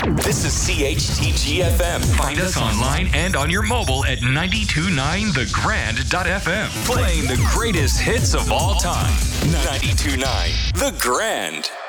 This is CHTG-FM. Find us online and on your mobile at 929thegrand.fm. Playing the greatest hits of all time. 92.9 The Grand.